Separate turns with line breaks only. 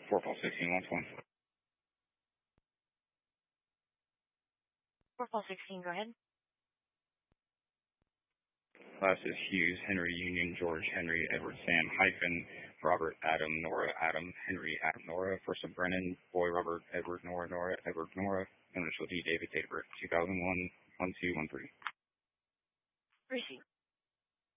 4-16-1-1.
4-16, go ahead.
Last is Hughes, Henry, Union, George, Henry, Edward, Sam, hyphen, Robert, Adam, Nora, Adam, Henry, Adam, Nora, first of Brennan, Boy, Robert, Edward, Nora, Nora, Edward, Nora, initial D, David, date of birth, 2001, 1213.
Receive.